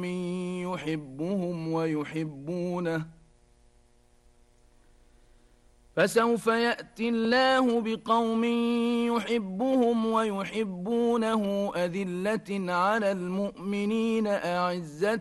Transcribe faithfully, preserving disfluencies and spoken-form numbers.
يحبهم ويحبونه فسوف يأتي الله بقوم يحبهم ويحبونه أذلة على المؤمنين أعزة